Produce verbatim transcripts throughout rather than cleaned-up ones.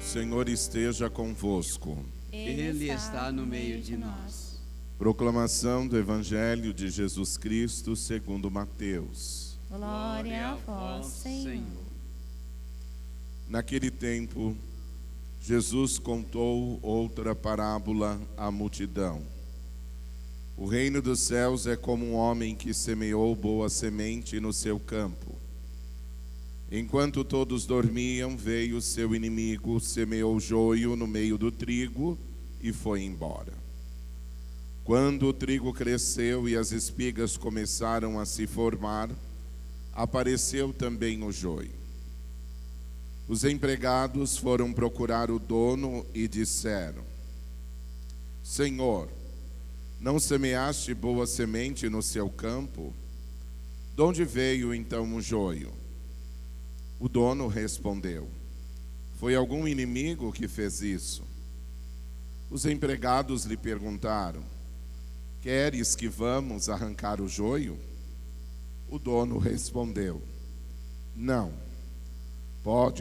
Senhor esteja convosco. Ele está no meio de nós. Proclamação do Evangelho de Jesus Cristo segundo Mateus. Glória a vós, Senhor. Naquele tempo, Jesus contou outra parábola à multidão. O reino dos céus é como um homem que semeou boa semente no seu campo. Enquanto todos dormiam, veio seu inimigo, semeou joio no meio do trigo e foi embora. Quando o trigo cresceu e as espigas começaram a se formar, apareceu também o joio. Os empregados foram procurar o dono e disseram: Senhor, não semeaste boa semente no seu campo? De onde veio então o joio? O dono respondeu: Foi algum inimigo que fez isso. Os empregados lhe perguntaram: Queres que vamos arrancar o joio? O dono respondeu: Não. Pode,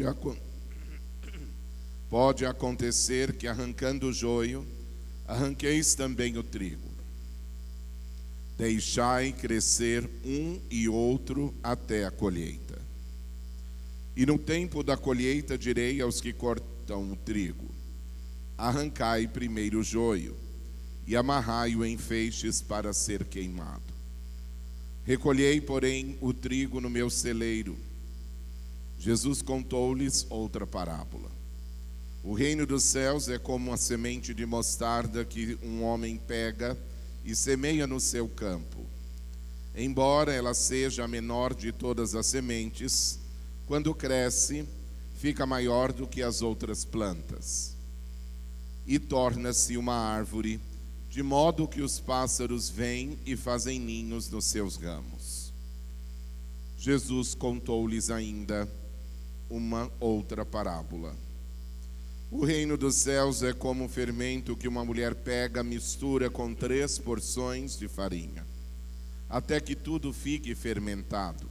Pode acontecer que arrancando o joio, arranqueis também o trigo. Deixai crescer um e outro até a colheita. E no tempo da colheita direi aos que cortam o trigo: arrancai primeiro o joio e amarrai-o em feixes para ser queimado. Recolhei, porém, o trigo no meu celeiro. Jesus contou-lhes outra parábola. O reino dos céus é como uma semente de mostarda que um homem pega e semeia no seu campo. Embora ela seja a menor de todas as sementes, quando cresce, fica maior do que as outras plantas e torna-se uma árvore, de modo que os pássaros vêm e fazem ninhos nos seus ramos. Jesus contou-lhes ainda uma outra parábola. O reino dos céus é como um fermento que uma mulher pega, mistura com três porções de farinha, até que tudo fique fermentado.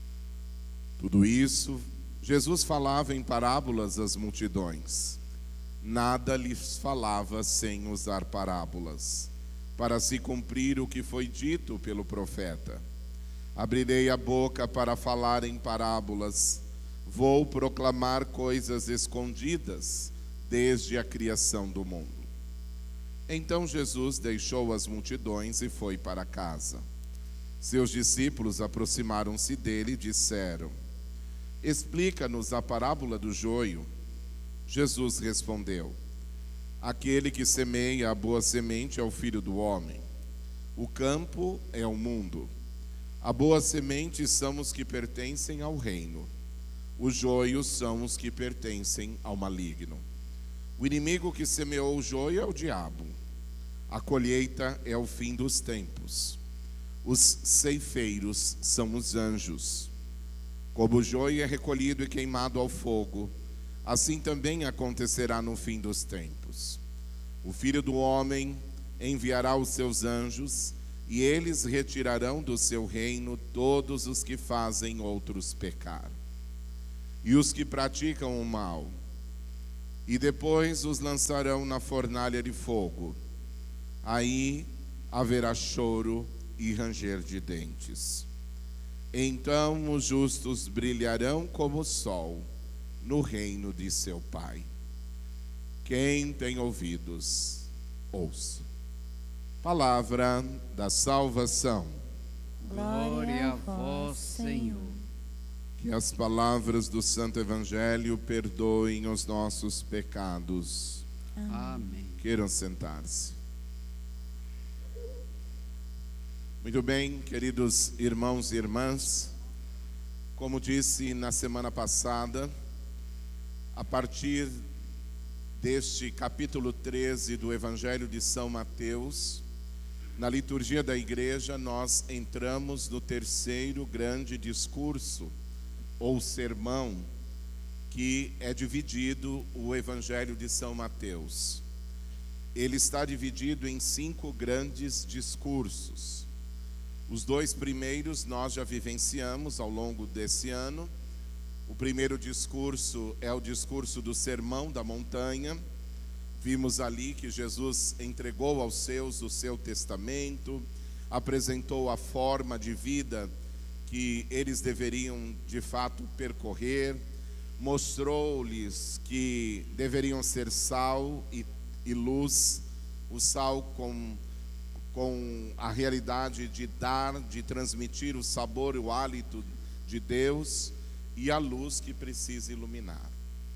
Tudo isso, Jesus falava em parábolas às multidões. Nada lhes falava sem usar parábolas, para se cumprir o que foi dito pelo profeta: abrirei a boca para falar em parábolas, vou proclamar coisas escondidas desde a criação do mundo. Então Jesus deixou as multidões e foi para casa. Seus discípulos aproximaram-se dele e disseram: Explica-nos a parábola do joio. Jesus respondeu: Aquele que semeia a boa semente é o Filho do homem. O campo é o mundo. A boa semente são os que pertencem ao reino. Os joios são os que pertencem ao maligno. O inimigo que semeou o joio é o diabo. A colheita é o fim dos tempos. Os ceifeiros são os anjos. Como o joio é recolhido e queimado ao fogo, assim também acontecerá no fim dos tempos. O Filho do homem enviará os seus anjos, e eles retirarão do seu reino todos os que fazem outros pecar, e os que praticam o mal, e depois os lançarão na fornalha de fogo. Aí haverá choro e ranger de dentes. Então os justos brilharão como o sol no reino de seu Pai. Quem tem ouvidos, ouça. Palavra da salvação. Glória a vós, Senhor. Que as palavras do Santo Evangelho perdoem os nossos pecados. Amém. Queiram sentar-se. Muito bem, queridos irmãos e irmãs, como disse na semana passada, a partir deste capítulo treze do Evangelho de São Mateus, na liturgia da igreja, nós entramos no terceiro grande discurso, ou sermão, que é dividido o Evangelho de São Mateus. Ele está dividido em cinco grandes discursos. Os dois primeiros nós já vivenciamos ao longo desse ano, O primeiro discurso é o discurso do Sermão da Montanha. Vimos ali que Jesus entregou aos seus o seu testamento, apresentou a forma de vida que eles deveriam de fato percorrer, mostrou-lhes que deveriam ser sal e, e luz, o sal com, com a realidade de dar, de transmitir o sabor e o hálito de Deus, e a luz que precisa iluminar.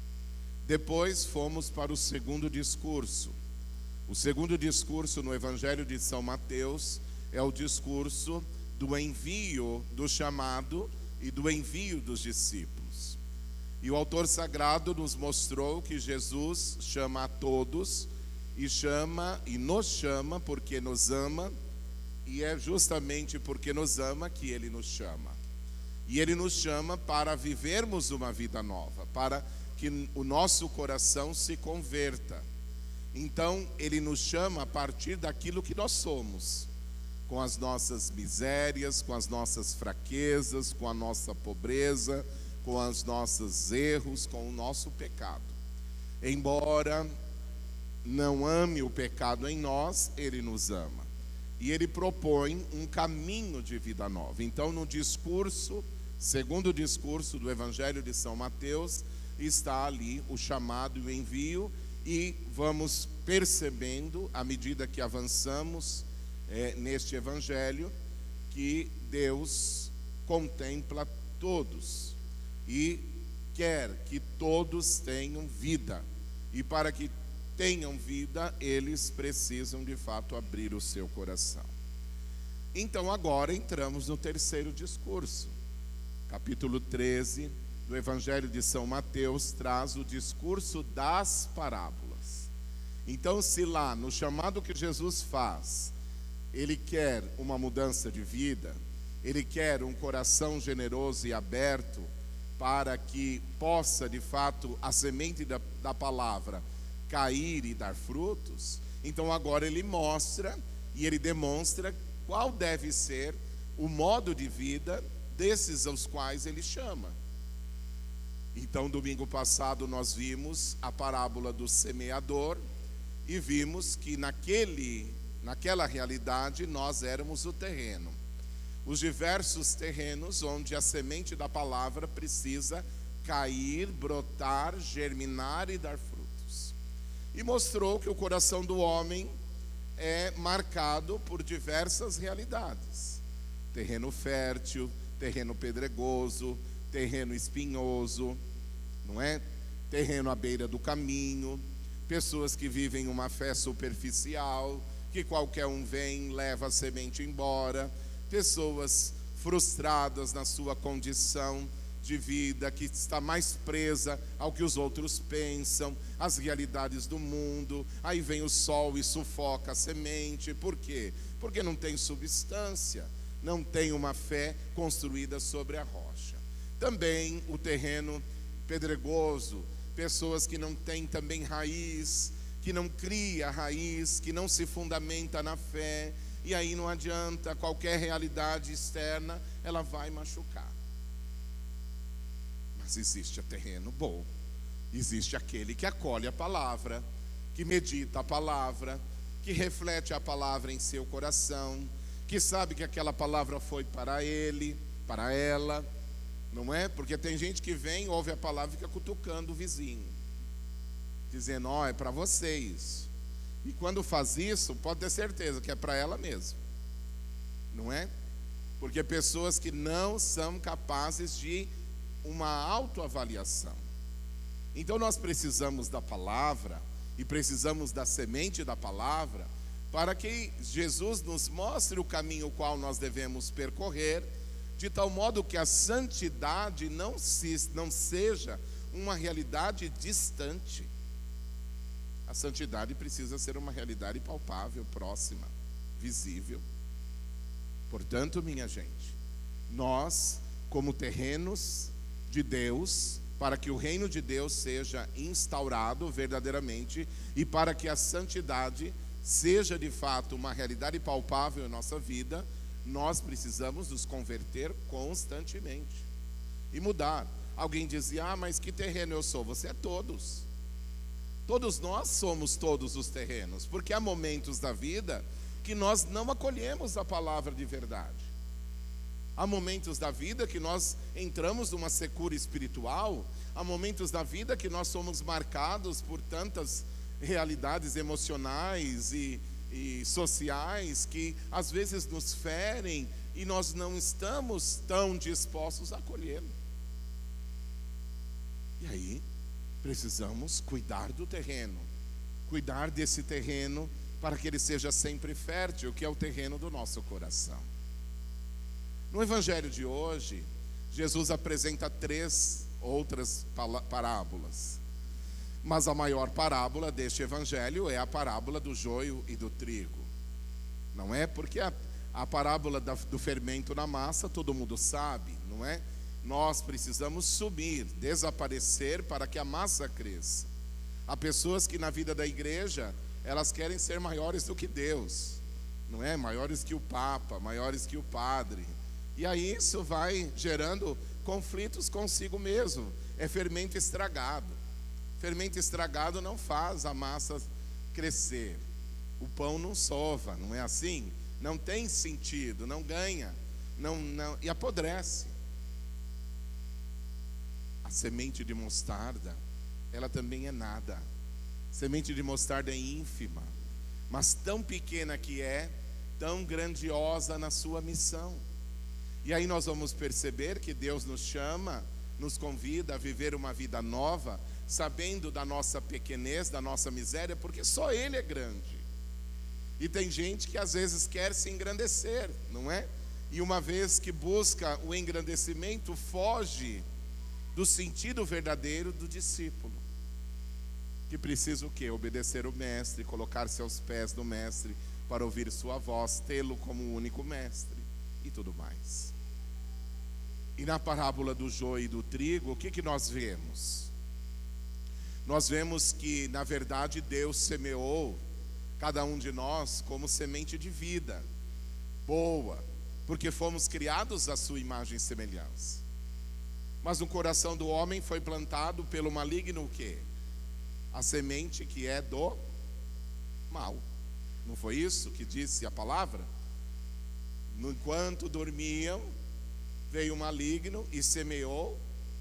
Depois fomos para o segundo discurso. O segundo discurso no Evangelho de São Mateus é o discurso do envio, do chamado e do envio dos discípulos. E o autor sagrado nos mostrou que Jesus chama a todos e chama e nos chama porque nos ama, e é justamente porque nos ama que ele nos chama. E ele nos chama para vivermos uma vida nova, para que o nosso coração se converta. Então, ele nos chama a partir daquilo que nós somos, com as nossas misérias, com as nossas fraquezas, com a nossa pobreza, com os nossos erros, com o nosso pecado. Embora não ame o pecado em nós, ele nos ama. E ele propõe um caminho de vida nova. Então, no discurso, segundo discurso do Evangelho de São Mateus, está ali o chamado e o envio, e vamos percebendo, à medida que avançamos é, neste Evangelho, que Deus contempla todos e quer que todos tenham vida. E para que tenham vida, eles precisam de fato abrir o seu coração. Então agora entramos no terceiro discurso. Capítulo treze do Evangelho de São Mateus traz o discurso das parábolas. Então, se lá no chamado que Jesus faz, ele quer uma mudança de vida, ele quer um coração generoso e aberto para que possa de fato a semente da, da palavra cair e dar frutos, então agora ele mostra e ele demonstra qual deve ser o modo de vida desses aos quais ele chama. Então, domingo passado nós vimos a parábola do semeador e vimos que naquele, naquela realidade nós éramos o terreno. Os diversos terrenos onde a semente da palavra precisa cair, brotar, germinar e dar frutos. E mostrou que o coração do homem é marcado por diversas realidades. Terreno fértil, terreno pedregoso, terreno espinhoso, não é? Terreno à beira do caminho, pessoas que vivem uma fé superficial, que qualquer um vem, leva a semente embora, pessoas frustradas na sua condição de vida, que está mais presa ao que os outros pensam, às realidades do mundo. Aí vem o sol e sufoca a semente. Por quê? Porque não tem substância, não tem uma fé construída sobre a rocha. Também o terreno pedregoso, pessoas que não têm também raiz, que não cria raiz, que não se fundamenta na fé, e aí não adianta, qualquer realidade externa, ela vai machucar. Mas existe o terreno bom, existe aquele que acolhe a palavra, que medita a palavra, que reflete a palavra em seu coração, que sabe que aquela palavra foi para ele, para ela, não é? Porque tem gente que vem, ouve a palavra e fica cutucando o vizinho, dizendo, ó, oh, é para vocês. E quando faz isso, pode ter certeza que é para ela mesmo, não é? Porque pessoas que não são capazes de uma autoavaliação. Então nós precisamos da palavra e precisamos da semente da palavra para que Jesus nos mostre o caminho qual nós devemos percorrer, de tal modo que a santidade não, se, não seja uma realidade distante. A santidade precisa ser uma realidade palpável, próxima, visível. Portanto, minha gente, nós, como terrenos de Deus, para que o reino de Deus seja instaurado verdadeiramente e para que a santidade seja de fato uma realidade palpável em nossa vida, nós precisamos nos converter constantemente e mudar. alguém dizia: ah, mas que terreno eu sou? Você é todos. Todos nós somos todos os terrenos, porque há momentos da vida que nós não acolhemos a palavra de verdade. Há momentos da vida que nós entramos numa secura espiritual, há momentos da vida que nós somos marcados por tantas realidades emocionais e, e sociais que às vezes nos ferem e nós não estamos tão dispostos a acolhê-lo. E aí precisamos cuidar do terreno, cuidar desse terreno para que ele seja sempre fértil, que é o terreno do nosso coração. No evangelho de hoje, Jesus apresenta três outras parábolas, mas a maior parábola deste evangelho é a parábola do joio e do trigo. Não é? Porque a, a parábola da, do fermento na massa todo mundo sabe, não é? Nós precisamos sumir, desaparecer para que a massa cresça. Há pessoas que na vida da igreja, elas querem ser maiores do que Deus, não é? Maiores que o Papa, maiores que o Padre. E aí isso vai gerando conflitos consigo mesmo. É fermento estragado. Fermento estragado não faz a massa crescer. O pão não sova, não é assim? Não tem sentido, não ganha, não, não, e apodrece. A semente de mostarda, ela também é nada. Semente de mostarda é ínfima, mas tão pequena que é, tão grandiosa na sua missão. E aí nós vamos perceber que Deus nos chama, nos convida a viver uma vida nova, sabendo da nossa pequenez, da nossa miséria, porque só Ele é grande. E tem gente que às vezes quer se engrandecer, não é? E uma vez que busca o engrandecimento, foge do sentido verdadeiro do discípulo, que precisa o quê? Obedecer o mestre, colocar-se aos pés do mestre para ouvir sua voz, tê-lo como o único mestre e tudo mais. E na parábola do joio e do trigo, o que que nós vemos? Nós vemos que, na verdade, Deus semeou cada um de nós como semente de vida boa, porque fomos criados à sua imagem e semelhança. Mas no coração do homem foi plantado pelo maligno o quê? A semente que é do mal. Não foi isso que disse a palavra? Enquanto dormiam, veio o maligno e semeou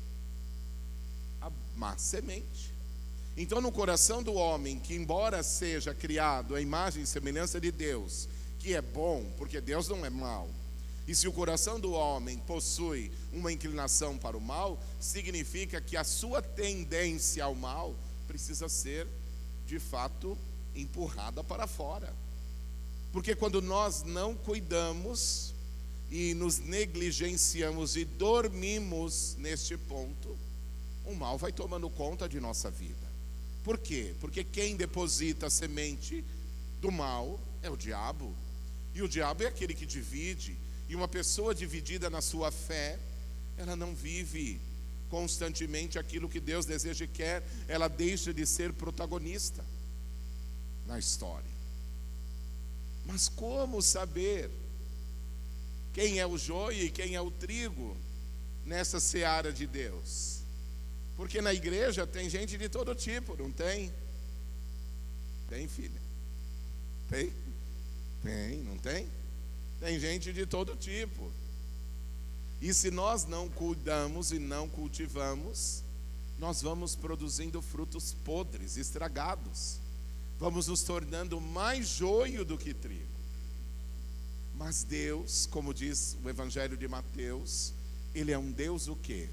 a má semente. Então no coração do homem, que embora seja criado à imagem e semelhança de Deus, que é bom, porque Deus não é mau, e se o coração do homem possui uma inclinação para o mal, significa que a sua tendência ao mal precisa ser, de fato, empurrada para fora. Porque quando nós não cuidamos e nos negligenciamos e dormimos neste ponto, o mal vai tomando conta de nossa vida. Por quê? Porque quem deposita a semente do mal é o diabo. E o diabo é aquele que divide. E uma pessoa dividida na sua fé, ela não vive constantemente aquilo que Deus deseja e quer. Ela deixa de ser protagonista na história. Mas como saber quem é o joio e quem é o trigo nessa seara de Deus? Porque na igreja tem gente de todo tipo, não tem? Tem, filha? Tem? Tem, não tem? Tem gente de todo tipo. E se nós não cuidamos e não cultivamos, nós vamos produzindo frutos podres, estragados. Vamos nos tornando mais joio do que trigo. Mas Deus, como diz o Evangelho de Mateus, Ele é um Deus o quê?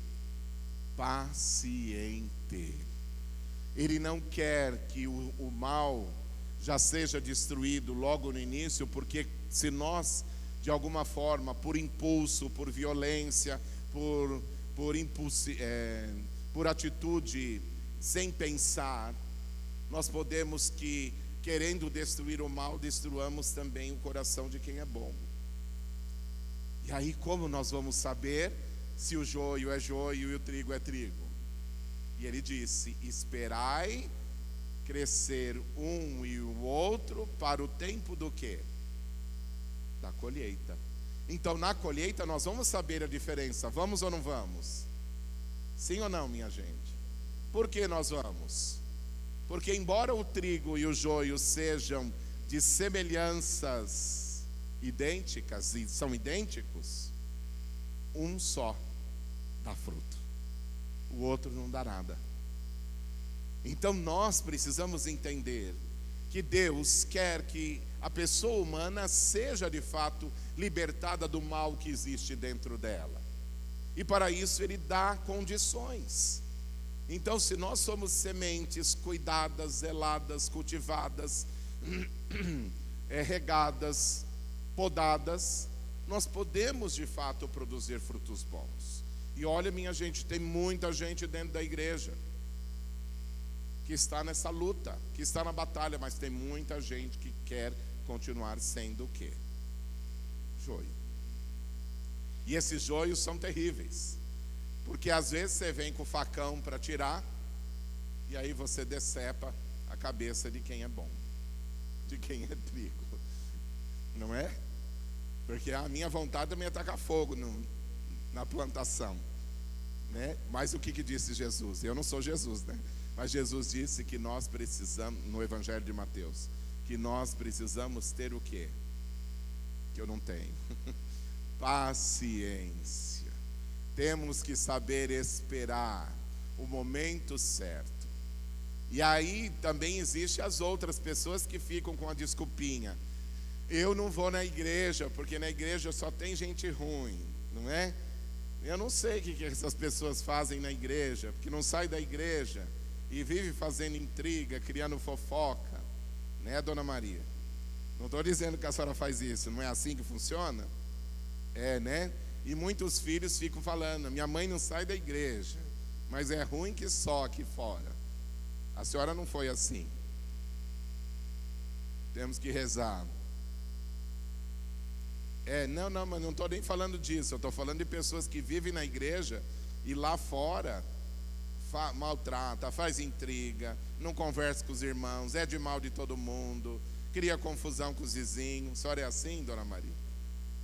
Paciente. Ele não quer que o, o mal já seja destruído logo no início, porque se nós, de alguma forma, por impulso, por violência, por, por, impulsi, é, por atitude sem pensar, nós podemos que, querendo destruir o mal, destruamos também o coração de quem é bom. E aí como nós vamos saber se o joio é joio e o trigo é trigo? E ele disse: esperai crescer um e o outro para o tempo do quê? Da colheita. Então na colheita nós vamos saber a diferença, vamos ou não vamos? Sim ou não, minha gente? Por que nós vamos? Porque embora o trigo e o joio sejam de semelhanças idênticas, e são idênticos, um só dá fruto, o outro não dá nada. Então nós precisamos entender que Deus quer que a pessoa humana seja de fato libertada do mal que existe dentro dela. E para isso Ele dá condições. Então, se nós somos sementes cuidadas, zeladas, cultivadas, é, regadas, podadas, nós podemos de fato produzir frutos bons. E olha, minha gente, tem muita gente dentro da igreja que está nessa luta, que está na batalha, mas tem muita gente que quer continuar sendo o quê? Joio. E esses joios são terríveis, porque às vezes você vem com o facão para tirar, e aí você decepa a cabeça de quem é bom, de quem é trigo, não é? Porque a minha vontade também é tacar fogo no, na plantação, né? Mas o que, que disse Jesus? Eu não sou Jesus, né? Mas Jesus disse que nós precisamos, no Evangelho de Mateus, que nós precisamos ter o quê? Que eu não tenho. Paciência. Temos que saber esperar o momento certo. E aí também existe as outras pessoas que ficam com a desculpinha: eu não vou na igreja, porque na igreja só tem gente ruim, não é? Eu não sei o que, que essas pessoas fazem na igreja, porque não sai da igreja e vive fazendo intriga, criando fofoca, né, dona Maria? Não estou dizendo que a senhora faz isso, não é assim que funciona? É, né? E muitos filhos ficam falando: minha mãe não sai da igreja, mas é ruim que só aqui fora. A senhora não foi assim. Temos que rezar. É, não, não, mas não estou nem falando disso. Eu estou falando de pessoas que vivem na igreja e lá fora fa- maltrata, faz intriga, não conversa com os irmãos, é de mal de todo mundo, cria confusão com os vizinhos. A senhora é assim, dona Maria?